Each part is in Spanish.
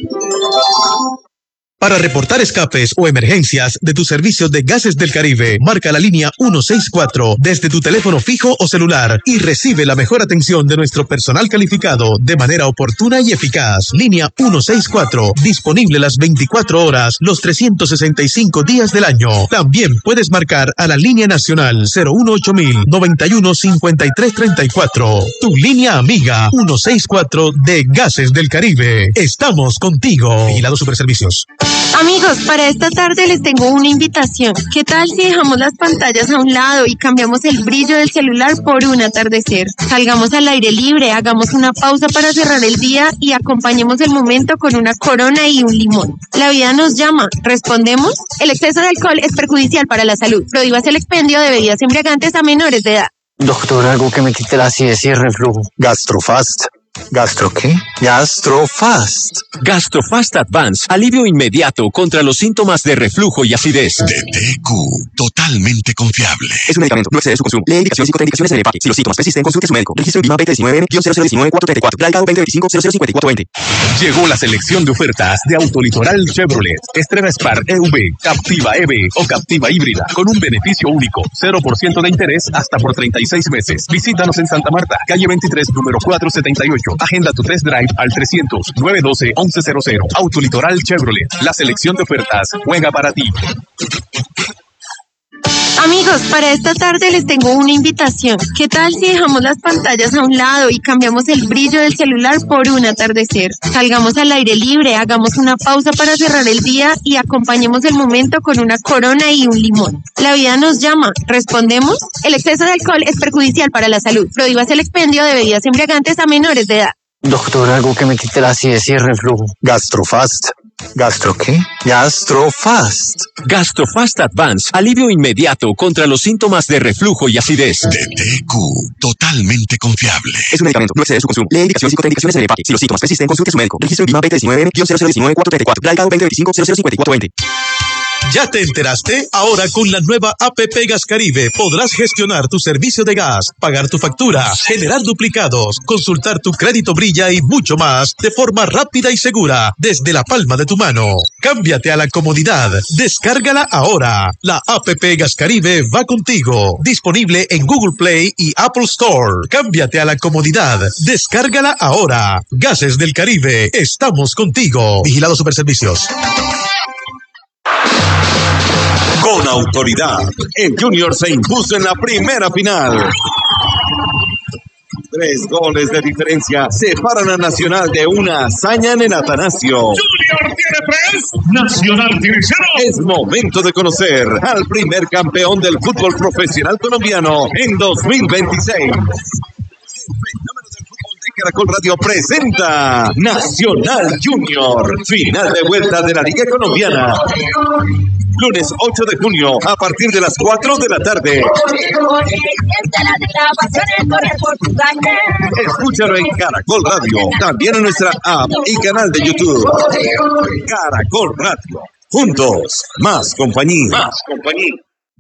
Para reportar escapes o emergencias de tu servicio de Gases del Caribe, marca la línea 164 desde tu teléfono fijo o celular y recibe la mejor atención de nuestro personal calificado de manera oportuna y eficaz. Línea 164, disponible las 24 horas, los 365 días del año. También puedes marcar a la línea nacional 018 91 53 34. Tu línea amiga 164 de Gases del Caribe. Estamos contigo. Vigilado Superservicios. Amigos, para esta tarde les tengo una invitación. ¿Qué tal si dejamos las pantallas a un lado y cambiamos el brillo del celular por un atardecer? Salgamos al aire libre, hagamos una pausa para cerrar el día y acompañemos el momento con una corona y un limón. La vida nos llama. ¿Respondemos? El exceso de alcohol es perjudicial para la salud. Prohíbase el expendio de bebidas embriagantes a menores de edad. Doctor, algo que me quite la acidez y el reflujo. Gastrofast. ¿Gastro qué? Gastrofast. Gastrofast Advance, alivio inmediato contra los síntomas de reflujo y acidez. DTQ, totalmente confiable. Es un medicamento, no excede su consumo. Lee indicaciones y contraindicaciones en el empaque. Si los síntomas persisten, consulte a su médico. Registro INVIMA 2019-0019-434. Plaga 2025-005420. Llegó la selección de ofertas de Autolitoral Chevrolet. Estrena Spark EV, Captiva EV o Captiva híbrida con un beneficio único. 0% de interés hasta por 36 meses. Visítanos en Santa Marta, calle 23, número 478. Agenda tu test drive al 300-912-1100. Autolitoral Chevrolet. La selección de ofertas juega para ti. Amigos, para esta tarde les tengo una invitación. ¿Qué tal si dejamos las pantallas a un lado y cambiamos el brillo del celular por un atardecer? Salgamos al aire libre, hagamos una pausa para cerrar el día y acompañemos el momento con una corona y un limón. La vida nos llama. ¿Respondemos? El exceso de alcohol es perjudicial para la salud. Prohíbase el expendio de bebidas embriagantes a menores de edad. Doctor, algo que me quite la acidez y el reflujo. Gastrofast. ¿Gastro qué? Gastrofast. Gastrofast Advance, alivio inmediato contra los síntomas de reflujo y acidez. DTQ, totalmente confiable. Es un medicamento, no excede su consumo. Lee indicaciones y contraindicaciones en el empaque. Si los síntomas persisten, consulte a su médico. Registro INVIMA 2019-0019-434. Plaga 2025-005420. ¿Ya te enteraste? Ahora con la nueva APP Gas Caribe podrás gestionar tu servicio de gas, pagar tu factura, generar duplicados, consultar tu crédito Brilla y mucho más de forma rápida y segura desde la palma de tu mano. Cámbiate a la comodidad. Descárgala ahora. La APP Gas Caribe va contigo. Disponible en Google Play y Apple Store. Cámbiate a la comodidad. Descárgala ahora. Gases del Caribe. Estamos contigo. Vigilado Superservicios. Con autoridad, el Junior se impuso en la primera final. 3 goles de diferencia separan a Nacional de una hazaña en el Atanasio. Junior tiene 3, Nacional tiene 0. Es momento de conocer al primer campeón del fútbol profesional colombiano en 2026. Caracol Radio presenta Nacional Junior, final de vuelta de la Liga Colombiana. Lunes 8 de junio a partir de las 4 de la tarde. Escúchalo en Caracol Radio, también en nuestra app y canal de YouTube. Caracol Radio, juntos, más compañía. Más compañía.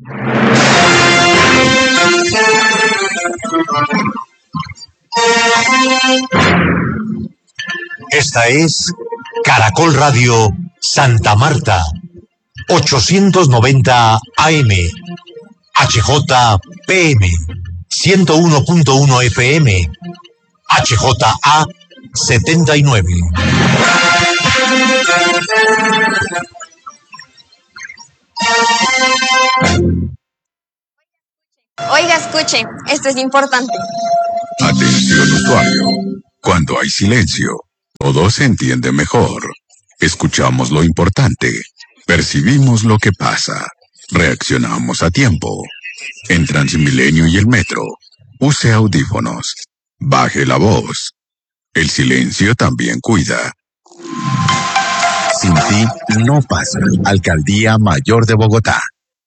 Esta es Caracol Radio Santa Marta, 890 AM, HJPM, 101.1 FM, HJA 79. Oiga, escuche, esto es importante. Atención usuario, cuando hay silencio, todo se entiende mejor. Escuchamos lo importante, percibimos lo que pasa, reaccionamos a tiempo. En Transmilenio y el metro, use audífonos, baje la voz. El silencio también cuida. Sin ti no pasa. Alcaldía Mayor de Bogotá.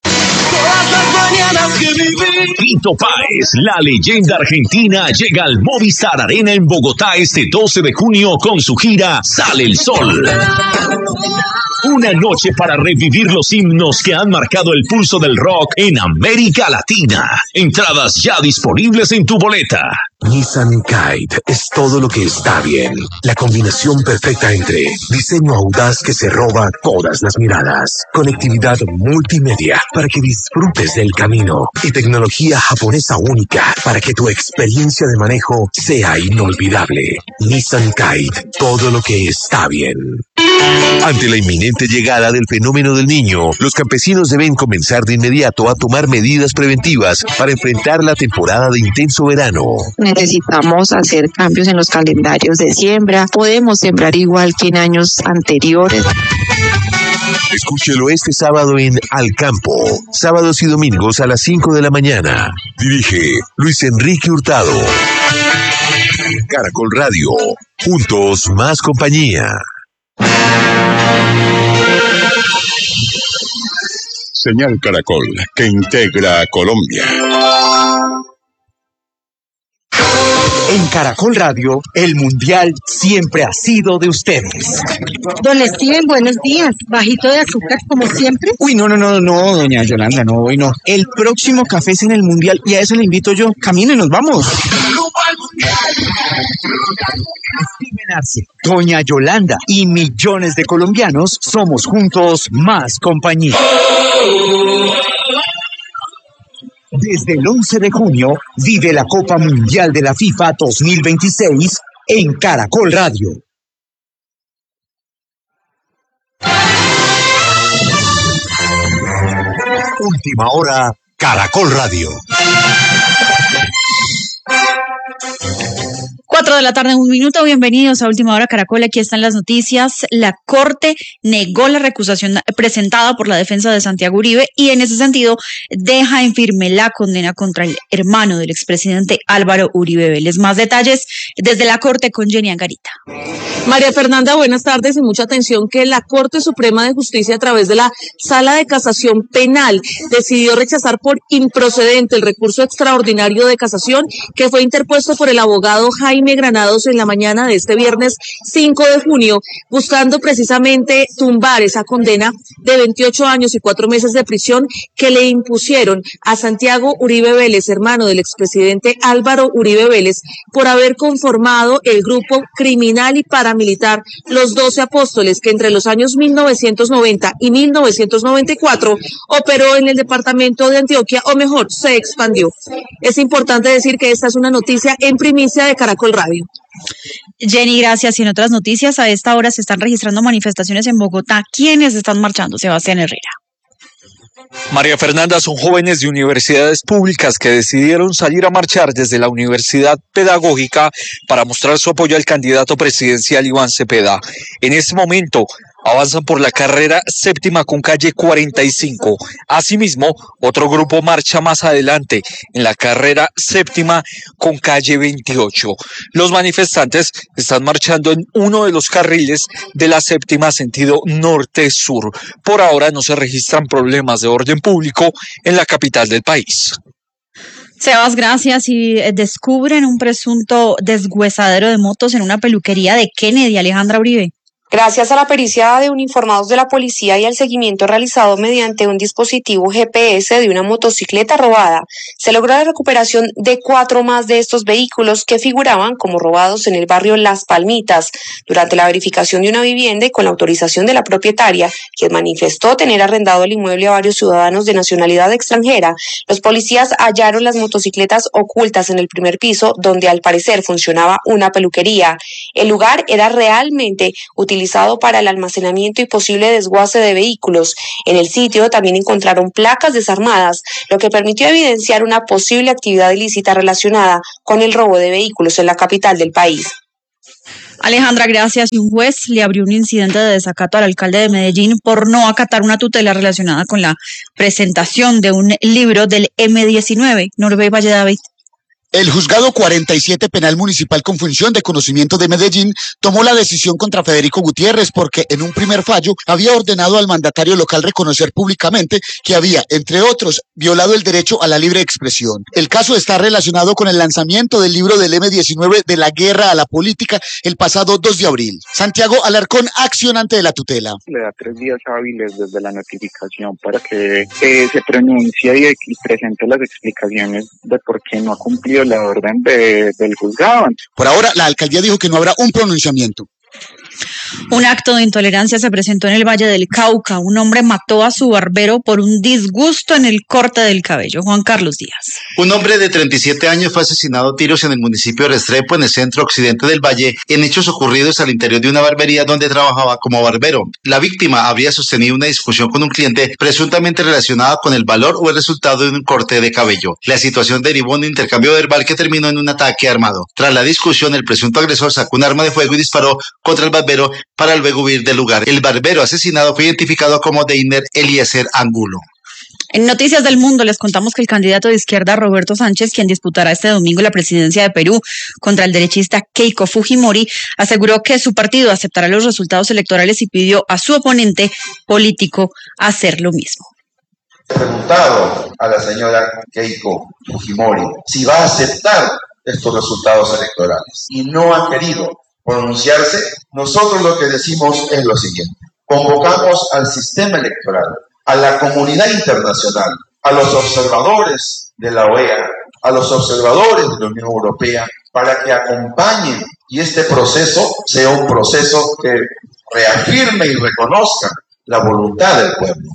Fito Páez, la leyenda argentina, llega al Movistar Arena en Bogotá este 12 de junio con su gira Sale el Sol. Una noche para revivir los himnos que han marcado el pulso del rock en América Latina. Entradas ya disponibles en tu boleta. Nissan Kite es todo lo que está bien. La combinación perfecta entre diseño audaz que se roba todas las miradas, conectividad multimedia para que disfrutes del camino y tecnología japonesa única para que tu experiencia de manejo sea inolvidable. Nissan Kite, todo lo que está bien. Ante la inminente llegada del fenómeno del Niño, los campesinos deben comenzar de inmediato a tomar medidas preventivas para enfrentar la temporada de intenso verano. Necesitamos hacer cambios en los calendarios de siembra. Podemos sembrar igual que en años anteriores. Escúchelo este sábado en Al Campo, sábados y domingos a las 5 de la mañana. Dirige Luis Enrique Hurtado. Caracol Radio, juntos más compañía. Señal Caracol, que integra a Colombia. En Caracol Radio, el Mundial siempre ha sido de ustedes. Don Steven, buenos días. Bajito de azúcar, como siempre. Uy, no, doña Yolanda, no, hoy no. El próximo café es en el Mundial y a eso le invito yo. Caminen, nos vamos. Steven Arce, doña Yolanda y millones de colombianos somos juntos más compañía. Desde el 11 de junio, vive la Copa Mundial de la FIFA 2026 en Caracol Radio. Última hora, Caracol Radio. 4 de la tarde, 1 minuto. Bienvenidos a Última Hora Caracol. Aquí están las noticias. La Corte negó la recusación presentada por la defensa de Santiago Uribe y en ese sentido deja en firme la condena contra el hermano del expresidente Álvaro Uribe Vélez. Más detalles desde la Corte con Jenny Angarita. María Fernanda, buenas tardes y mucha atención que la Corte Suprema de Justicia a través de la Sala de Casación Penal decidió rechazar por improcedente el recurso extraordinario de casación que fue interpuesto por el abogado Jaime Granados en la mañana de este viernes 5 de junio, buscando precisamente tumbar esa condena de 28 años y 4 meses de prisión que le impusieron a Santiago Uribe Vélez, hermano del expresidente Álvaro Uribe Vélez, por haber conformado el grupo criminal y paramilitar Los 12 Apóstoles, que entre los años 1990 y 1994 operó en el departamento de Antioquia, o mejor, se expandió. Es importante decir que esta es una noticia en primicia de Caracol Radio. Jenny, gracias. Y en otras noticias, a esta hora se están registrando manifestaciones en Bogotá. ¿Quiénes están marchando? Sebastián Herrera. María Fernanda, son jóvenes de universidades públicas que decidieron salir a marchar desde la Universidad Pedagógica para mostrar su apoyo al candidato presidencial Iván Cepeda. En este momento avanzan por la carrera séptima con calle 45. Asimismo, otro grupo marcha más adelante en la carrera séptima con calle 28. Los manifestantes están marchando en uno de los carriles de la séptima sentido norte-sur. Por ahora no se registran problemas de orden público en la capital del país. Sebas, gracias. Y descubren un presunto deshuesadero de motos en una peluquería de Kennedy. Alejandra Uribe. Gracias a la pericia de uniformados de la policía y al seguimiento realizado mediante un dispositivo GPS de una motocicleta robada, se logró la recuperación de 4 más de estos vehículos que figuraban como robados en el barrio Las Palmitas durante la verificación de una vivienda y con la autorización de la propietaria, quien manifestó tener arrendado el inmueble a varios ciudadanos de nacionalidad extranjera. Los policías hallaron las motocicletas ocultas en el primer piso, donde al parecer funcionaba una peluquería. El lugar era realmente utilizado para el almacenamiento y posible desguace de vehículos. En el sitio también encontraron placas desarmadas, lo que permitió evidenciar una posible actividad ilícita relacionada con el robo de vehículos en la capital del país. Alejandra, gracias. Y un juez le abrió un incidente de desacato al alcalde de Medellín por no acatar una tutela relacionada con la presentación de un libro del M19. Norbey Valle David. El juzgado 47 penal municipal con función de conocimiento de Medellín tomó la decisión contra Federico Gutiérrez porque en un primer fallo había ordenado al mandatario local reconocer públicamente que había, entre otros, violado el derecho a la libre expresión. El caso está relacionado con el lanzamiento del libro del M19 de la guerra a la política el pasado 2 de abril. Santiago Alarcón, accionante de la tutela. Le da 3 días hábiles desde la notificación para que se pronuncie y presente las explicaciones de por qué no ha cumplido cumplido la orden del juzgado. Por ahora, la alcaldía dijo que no habrá un pronunciamiento. Un acto de intolerancia se presentó en el Valle del Cauca. Un hombre mató a su barbero por un disgusto en el corte del cabello. Juan Carlos Díaz. Un hombre de 37 años fue asesinado a tiros en el municipio de Restrepo, en el centro occidente del Valle, en hechos ocurridos al interior de una barbería donde trabajaba como barbero. La víctima habría sostenido una discusión con un cliente presuntamente relacionada con el valor o el resultado de un corte de cabello. La situación derivó en un intercambio verbal que terminó en un ataque armado. Tras la discusión, el presunto agresor sacó un arma de fuego y disparó contra el barbero para luego huir del lugar. El barbero asesinado fue identificado como Deiner Eliezer Angulo. En Noticias del Mundo les contamos que el candidato de izquierda Roberto Sánchez, quien disputará este domingo la presidencia de Perú contra el derechista Keiko Fujimori, aseguró que su partido aceptará los resultados electorales y pidió a su oponente político hacer lo mismo. He preguntado a la señora Keiko Fujimori si va a aceptar estos resultados electorales y no ha querido pronunciarse. Nosotros lo que decimos es lo siguiente: convocamos al sistema electoral, a la comunidad internacional, a los observadores de la OEA, a los observadores de la Unión Europea, para que acompañen y este proceso sea un proceso que reafirme y reconozca la voluntad del pueblo.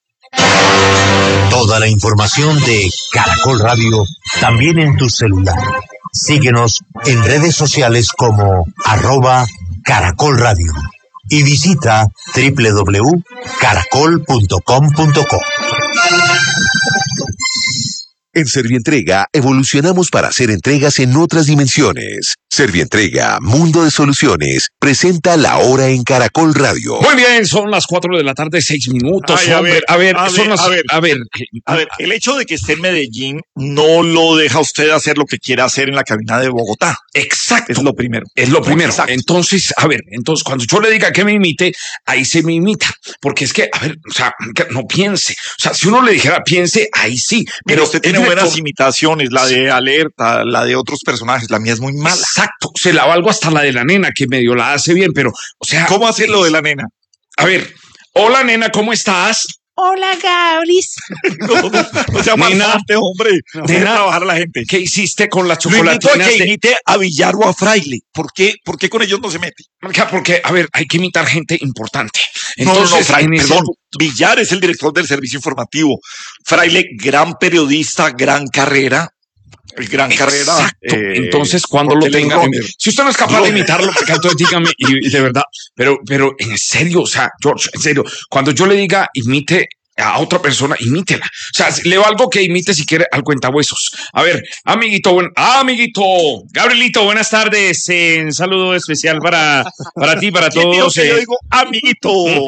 Toda la información de Caracol Radio también en tu celular. Síguenos en redes sociales como @Caracol Radio y visita www.caracol.com.co. En Servientrega evolucionamos para hacer entregas en otras dimensiones. Servientrega, Mundo de Soluciones, presenta La Hora en Caracol Radio. Muy bien, son las 4 de la tarde, 6 minutos. Ay, a ver, el hecho de que esté en Medellín no lo deja usted hacer lo que quiera hacer en la cabina de Bogotá. Exacto. Es lo primero. Es lo primero. Exacto. Entonces, cuando yo le diga que me imite, ahí se me imita. Porque es que, no piense. O sea, si uno le dijera piense, ahí sí. Pero usted tiene buenas imitaciones, la de Alerta, la de otros personajes, la mía es muy mala. Exacto, se la valgo hasta la de la nena, que medio la hace bien, pero, o sea... ¿Cómo hace lo de la nena? A ver, hola nena, ¿cómo estás? Hola, Gabris. No sea malsante, hombre. Deja trabajar a la gente. ¿Qué hiciste con las chocolatinas? Lo invito a que imite a Villar o a Fraile. ¿Por qué con ellos no se mete? Porque, a ver, hay que imitar gente importante. Entonces, perdón. Villar es el director del servicio informativo. Fraile, gran periodista, gran carrera. Exacto. Entonces, cuando lo tenga, si usted no es capaz de imitarlo, entonces dígame, y de verdad, pero en serio, o sea, George, en serio, cuando yo le diga imite a otra persona, imítela. O sea, le valgo que imite si quiere al cuentahuesos. A ver, amiguito, Gabrielito, buenas tardes. Un saludo especial para ti, para todos. Yo digo, amiguito.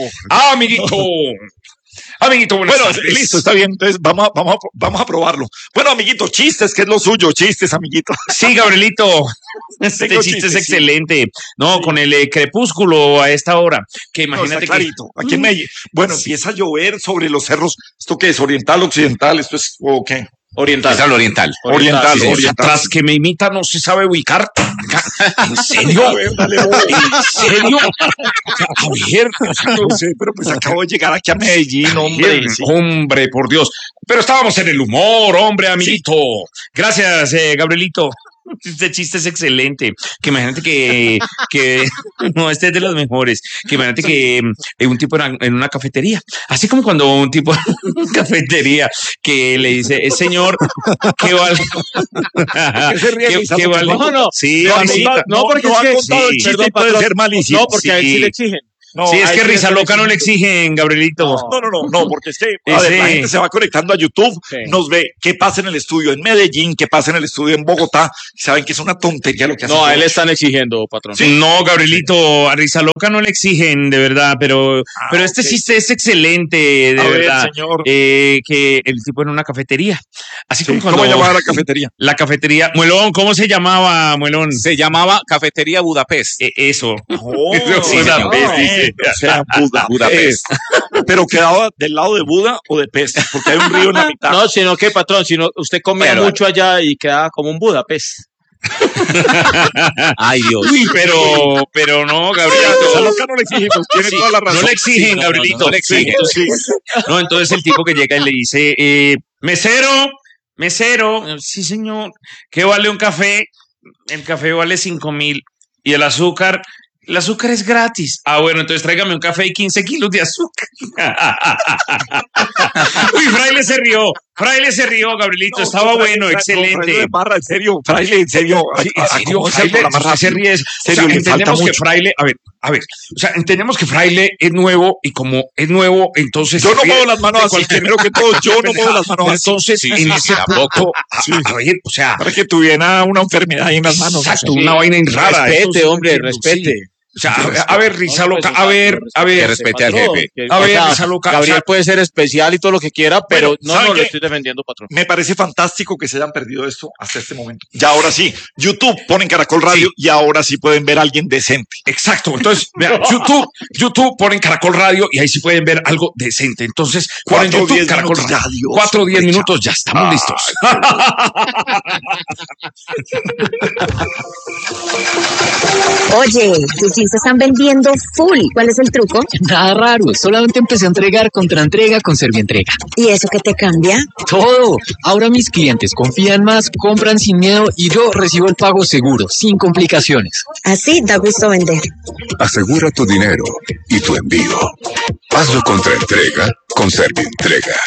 Amiguito, bueno, listo, está bien. Entonces vamos a probarlo. Bueno, amiguito, chistes, que es lo suyo, chistes, amiguito. Sí, Gabrielito. Este chiste es excelente. Sí. No, con el crepúsculo a esta hora. Que imagínate está clarito. Aquí en Medellín. Bueno, empieza a llover sobre los cerros. ¿Esto qué es? ¿Oriental, occidental? ¿Esto es o qué? Oriental. Oriental. Tras que me imita no se sabe ubicar. ¿En serio? ¿En serio? A ver, no sé, pero pues acabo de llegar aquí a Medellín, hombre. Sí. Hombre, por Dios. Pero estábamos en el humor, hombre, amiguito. Sí. Gracias, Gabrielito. Este chiste es excelente. Que imagínate que no, este es de los mejores. Que imagínate que un tipo en una cafetería, así como cuando un tipo en una cafetería que le dice, señor, ¿qué vale? ¿Qué vale? No. Sí, no, porque no ha contado el chiste, puede ser malísimo. No, porque a él sí le exigen. No, sí, es que Risa Loca no le exigen, Gabrielito. No, porque la gente se va conectando a YouTube, nos ve qué pasa en el estudio en Medellín, qué pasa en el estudio en Bogotá, y saben que es una tontería lo que hacen. No, a él le están exigiendo, patrón. ¿Sí? No, Gabrielito, a Risa Loca no le exigen, de verdad, pero este chiste es excelente, de verdad. Señor. Que el tipo en una cafetería. Así como cuando... ¿Cómo llamaba la cafetería? La cafetería. Muelón, ¿cómo se llamaba, Muelón? Se llamaba Cafetería Budapest. Eso. Sí, Budapest. O sea, Budapest. Pero quedaba del lado de Buda o de Pest, porque hay un río en la mitad. No, sino que, patrón, usted comía mucho allá y quedaba como un Budapest. Ay, Dios. Uy, pero no, Gabriel. A Loca no le exigen, pues tiene toda la razón. No le exigen, Gabrielito. No le exigen. No, entonces el tipo que llega y le dice, mesero, Mesero, sí señor. ¿Qué vale un café? El café vale 5.000 y el azúcar es gratis. Ah, bueno, entonces tráigame un café y 15 kilos de azúcar. Uy, Fraile se rió, Gabrielito, estaba bueno, excelente. En serio, Fraile, en serio. Fraile se ríe. O sea, entendemos que Fraile, a ver, o sea, entendemos que Fraile es nuevo y como es nuevo, entonces... Yo no muevo las manos así, primero que todo, yo no muevo las manos así. Entonces, en ese punto, a ver, o sea... Para que tuviera una enfermedad ahí en las manos. Exacto, una vaina rara. Respete, hombre, respete. O sea, a ver, Risa Loca, a ver. Que respete al jefe. A ver, Risa Loca. Gabriel puede ser especial y todo lo que quiera, pero no lo estoy defendiendo, patrón. Me parece fantástico que se hayan perdido esto hasta este momento. Y ahora sí, YouTube, ponen Caracol Radio y ahora sí pueden ver a alguien decente. Exacto. Entonces, vean, YouTube, ponen Caracol Radio y ahí sí pueden ver algo decente. Entonces, ponen YouTube, Caracol Radio. 4 o 10 minutos, ya estamos listos. Oye, tus jeans se están vendiendo full. ¿Cuál es el truco? Nada raro, solamente empecé a entregar contra entrega con Servientrega. ¿Y eso qué te cambia? Todo. Ahora mis clientes confían más, compran sin miedo y yo recibo el pago seguro, sin complicaciones. Así da gusto vender. Asegura tu dinero y tu envío. Hazlo contra entrega con Servientrega.